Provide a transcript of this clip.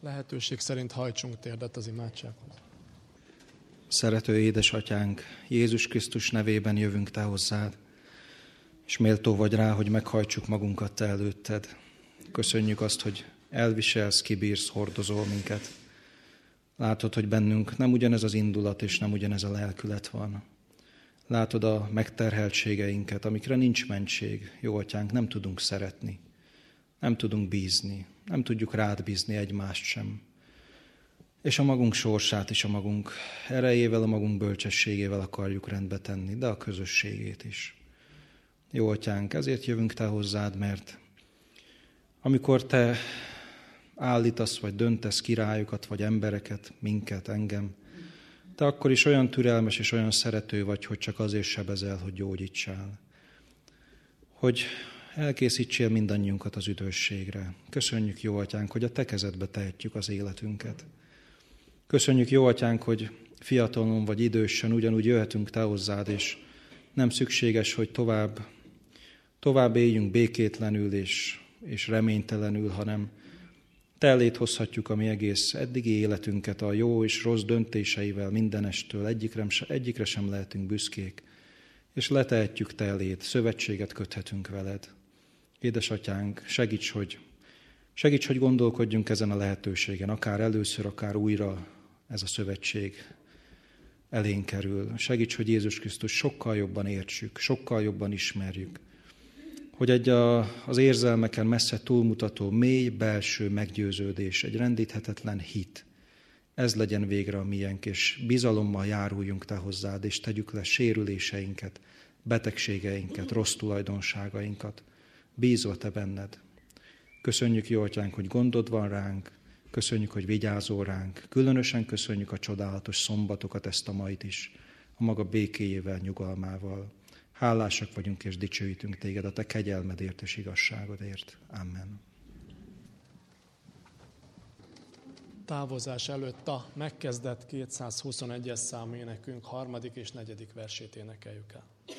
Lehetőség szerint hajtsunk térdet az imádsághoz. Szerető édesatyánk, Jézus Krisztus nevében jövünk te hozzád, és méltó vagy rá, hogy meghajtsuk magunkat te előtted. Köszönjük azt, hogy elviselsz, kibírsz, hordozol minket. Látod, hogy bennünk nem ugyanez az indulat, és nem ugyanez a lelkület van. Látod a megterheltségeinket, amikre nincs mentség. Jó atyánk, nem tudunk szeretni, nem tudunk bízni, nem tudjuk rád bízni egymást sem. És a magunk sorsát is a magunk erejével, a magunk bölcsességével akarjuk rendbe tenni, de a közösségét is. Jó atyánk, ezért jövünk te hozzád, mert amikor te állítasz, vagy döntesz királyokat, vagy embereket, minket, engem, te akkor is olyan türelmes és olyan szerető vagy, hogy csak azért sebezel, hogy gyógyítsál. Hogy elkészítsél mindannyiunkat az üdvösségre. Köszönjük, jó atyánk, hogy a te kezedbe tehetjük az életünket. Köszönjük, jó atyánk, hogy fiatalon vagy idősen ugyanúgy jöhetünk te hozzád, és nem szükséges, hogy tovább éljünk békétlenül és reménytelenül, hanem te eléd hozhatjuk a mi egész eddigi életünket a jó és rossz döntéseivel mindenestől, egyikre sem lehetünk büszkék, és letehetjük te eléd, szövetséget köthetünk veled. Édesatyánk, segíts, hogy gondolkodjunk ezen a lehetőségen, akár először, akár újra ez a szövetség elénk kerül. Segíts, hogy Jézus Krisztus sokkal jobban értsük, sokkal jobban ismerjük, hogy az érzelmeken messze túlmutató, mély belső meggyőződés, egy rendíthetetlen hit, ez legyen végre a miénk, és bizalommal járuljunk te hozzád, és tegyük le sérüléseinket, betegségeinket, rossz tulajdonságainkat, bízva te benned. Köszönjük, jó atyánk, hogy gondod van ránk, köszönjük, hogy vigyázol ránk, különösen köszönjük a csodálatos szombatokat, ezt a mait is, a maga békéjével, nyugalmával. Hálásak vagyunk és dicsőítünk téged a te kegyelmedért és igazságodért. Amen. Távozás előtt a megkezdett 221-es számú énekünk 3. és 4. versét énekeljük el.